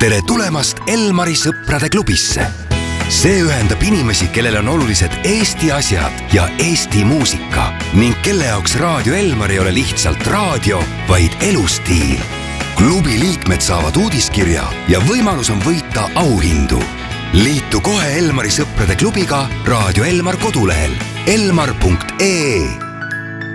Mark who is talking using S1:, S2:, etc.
S1: tere tulemast Elmari sõprade klubisse. See ühendab inimesi, kellel on olulised Eesti asjad ja Eesti muusika ning kelle jaoks Raadio Elmar ei ole lihtsalt raadio, vaid elustiil. Klubi liikmed saavad uudiskirja ja võimalus on võita auhindu. Liitu kohe Elmari sõprade klubiga Raadio Elmar kodulehel elmar.ee.